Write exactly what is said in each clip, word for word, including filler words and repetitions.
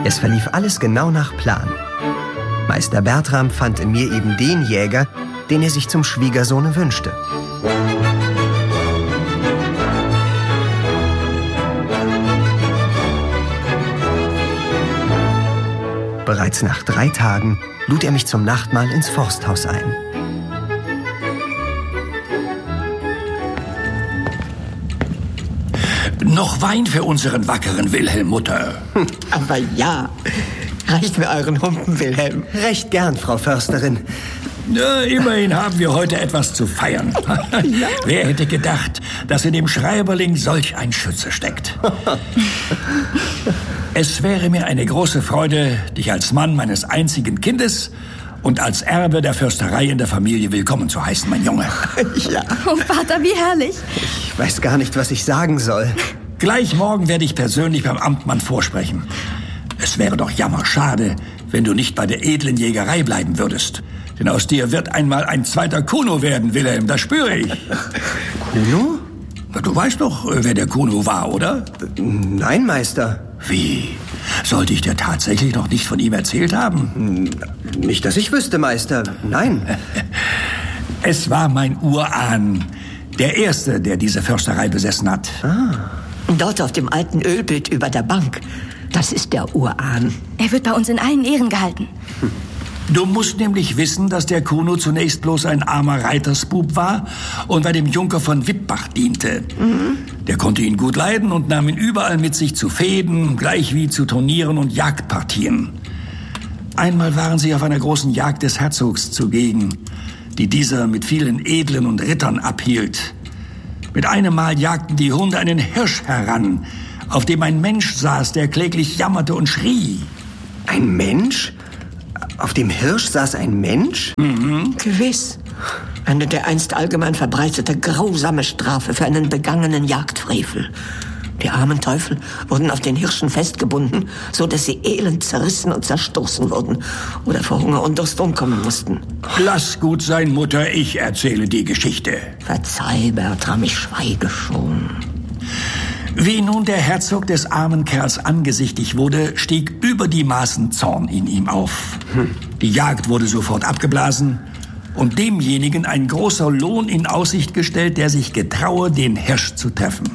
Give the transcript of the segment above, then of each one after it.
Es verlief alles genau nach Plan. Meister Bertram fand in mir eben den Jäger, den er sich zum Schwiegersohne wünschte. Bereits nach drei Tagen lud er mich zum Nachtmahl ins Forsthaus ein. Noch Wein für unseren wackeren Wilhelm, Mutter. Hm, aber ja, reicht mir euren Humpen, Wilhelm. Recht gern, Frau Försterin. Ja, immerhin haben wir heute etwas zu feiern. Ja. Wer hätte gedacht, dass in dem Schreiberling solch ein Schütze steckt? Es wäre mir eine große Freude, dich als Mann meines einzigen Kindes und als Erbe der Försterei in der Familie willkommen zu heißen, mein Junge. Ja. Oh, Vater, wie herrlich. Ich weiß gar nicht, was ich sagen soll. Gleich morgen werde ich persönlich beim Amtmann vorsprechen. Es wäre doch jammerschade, wenn du nicht bei der edlen Jägerei bleiben würdest. Denn aus dir wird einmal ein zweiter Kuno werden, Wilhelm, das spüre ich. Kuno? Du weißt doch, wer der Kuno war, oder? Nein, Meister. Wie? Sollte ich dir tatsächlich noch nicht von ihm erzählt haben? Nicht, dass ich wüsste, Meister. Nein. Es war mein Urahn, der Erste, der diese Försterei besessen hat. Ah. Dort auf dem alten Ölbild über der Bank. Das ist der Urahn. Er wird bei uns in allen Ehren gehalten. Hm. Du musst nämlich wissen, dass der Kuno zunächst bloß ein armer Reitersbub war und bei dem Junker von Wittbach diente. Mhm. Der konnte ihn gut leiden und nahm ihn überall mit sich zu Fehden, gleich wie zu Turnieren und Jagdpartien. Einmal waren sie auf einer großen Jagd des Herzogs zugegen, die dieser mit vielen Edlen und Rittern abhielt. Mit einem Mal jagten die Hunde einen Hirsch heran, auf dem ein Mensch saß, der kläglich jammerte und schrie. Ein Mensch? Auf dem Hirsch saß ein Mensch? Mhm. Gewiss. Eine dereinst allgemein verbreitete grausame Strafe für einen begangenen Jagdfrevel. Die armen Teufel wurden auf den Hirschen festgebunden, so dass sie elend zerrissen und zerstoßen wurden oder vor Hunger und Durst umkommen mussten. Lass gut sein, Mutter, ich erzähle die Geschichte. Verzeih, Bertram, ich schweige schon. Wie nun der Herzog des armen Kerls angesichtig wurde, stieg über die Maßen Zorn in ihm auf. Hm. Die Jagd wurde sofort abgeblasen und demjenigen ein großer Lohn in Aussicht gestellt, der sich getraue, den Hirsch zu treffen.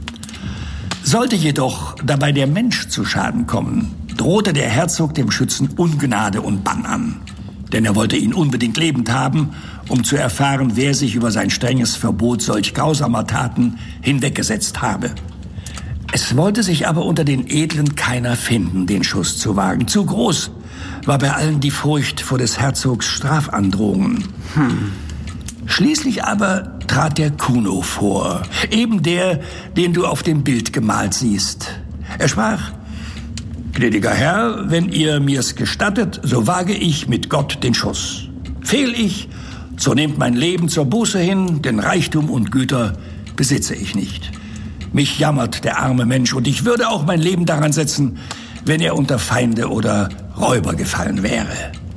Sollte jedoch dabei der Mensch zu Schaden kommen, drohte der Herzog dem Schützen Ungnade und Bann an. Denn er wollte ihn unbedingt lebend haben, um zu erfahren, wer sich über sein strenges Verbot solch grausamer Taten hinweggesetzt habe. Es wollte sich aber unter den Edlen keiner finden, den Schuss zu wagen. Zu groß war bei allen die Furcht vor des Herzogs Strafandrohungen. Hm. Schließlich aber trat der Kuno vor, eben der, den du auf dem Bild gemalt siehst. Er sprach: »Gnädiger Herr, wenn ihr mir's gestattet, so wage ich mit Gott den Schuss. Fehl ich, so nehmt mein Leben zur Buße hin, denn Reichtum und Güter besitze ich nicht. Mich jammert der arme Mensch, und ich würde auch mein Leben daran setzen, wenn er unter Feinde oder Räuber gefallen wäre.«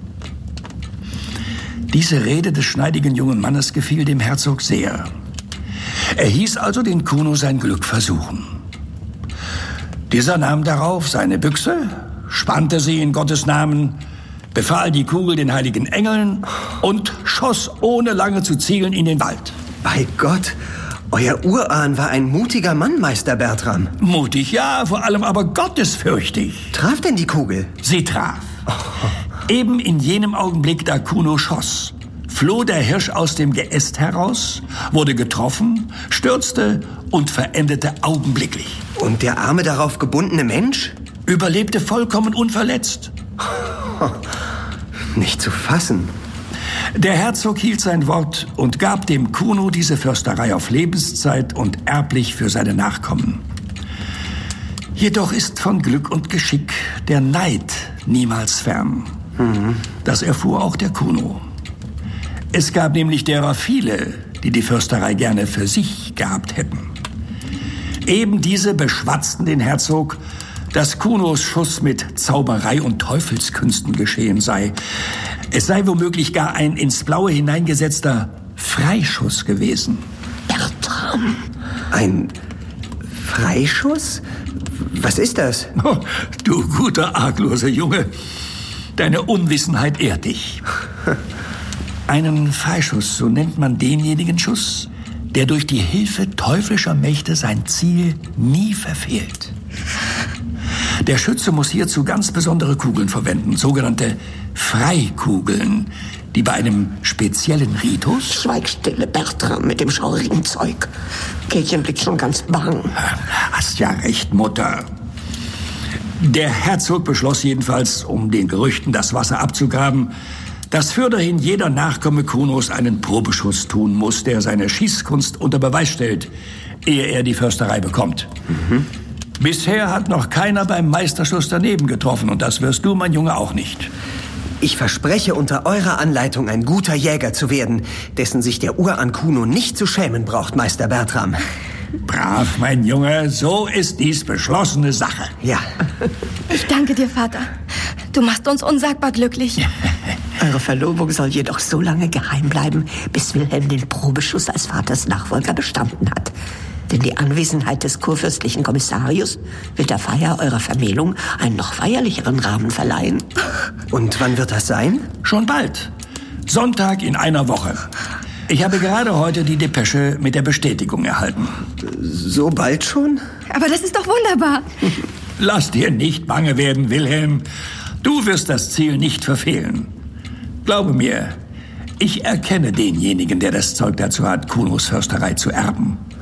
Diese Rede des schneidigen jungen Mannes gefiel dem Herzog sehr. Er hieß also den Kuno sein Glück versuchen. Dieser nahm darauf seine Büchse, spannte sie in Gottes Namen, befahl die Kugel den heiligen Engeln und schoss ohne lange zu zielen in den Wald. Bei Gott! Euer Urahn war ein mutiger Mann, Meister Bertram. Mutig, ja, vor allem aber gottesfürchtig. Traf denn die Kugel? Sie traf. Oh. Eben in jenem Augenblick, da Kuno schoss, floh der Hirsch aus dem Geäst heraus, wurde getroffen, stürzte und verendete augenblicklich. Und der arme, darauf gebundene Mensch? Überlebte vollkommen unverletzt. Nicht zu fassen. Der Herzog hielt sein Wort und gab dem Kuno diese Försterei auf Lebenszeit und erblich für seine Nachkommen. Jedoch ist von Glück und Geschick der Neid niemals fern. Mhm. Das erfuhr auch der Kuno. Es gab nämlich derer viele, die die Försterei gerne für sich gehabt hätten. Eben diese beschwatzten den Herzog, dass Kunos Schuss mit Zauberei und Teufelskünsten geschehen sei. Es sei womöglich gar ein ins Blaue hineingesetzter Freischuss gewesen. Bertram! Ein Freischuss? Was ist das? Oh, du guter, argloser Junge. Deine Unwissenheit ehrt dich. Einen Freischuss, so nennt man denjenigen Schuss, der durch die Hilfe teuflischer Mächte sein Ziel nie verfehlt. Der Schütze muss hierzu ganz besondere Kugeln verwenden, sogenannte Freikugeln, die bei einem speziellen Ritus... Schweig stille, Bertram, mit dem schaurigen Zeug. Käthchen blickt schon ganz bang. Hast ja recht, Mutter. Der Herzog beschloss jedenfalls, um den Gerüchten das Wasser abzugraben, dass fürderhin jeder Nachkomme Kunos einen Probeschuss tun muss, der seine Schießkunst unter Beweis stellt, ehe er die Försterei bekommt. Mhm. Bisher hat noch keiner beim Meisterschuss daneben getroffen und das wirst du, mein Junge, auch nicht. Ich verspreche, unter eurer Anleitung ein guter Jäger zu werden, dessen sich der Urahn Kuno nicht zu schämen braucht, Meister Bertram. Brav, mein Junge, so ist dies beschlossene Sache. Ja. Ich danke dir, Vater. Du machst uns unsagbar glücklich. Eure Verlobung soll jedoch so lange geheim bleiben, bis Wilhelm den Probeschuss als Vaters Nachfolger bestanden hat. Denn die Anwesenheit des kurfürstlichen Kommissarius wird der Feier eurer Vermählung einen noch feierlicheren Rahmen verleihen. Und wann wird das sein? Schon bald. Sonntag in einer Woche. Ich habe gerade heute die Depesche mit der Bestätigung erhalten. So bald schon? Aber das ist doch wunderbar. Lass dir nicht bange werden, Wilhelm. Du wirst das Ziel nicht verfehlen. Glaube mir, ich erkenne denjenigen, der das Zeug dazu hat, Kunos Försterei zu erben.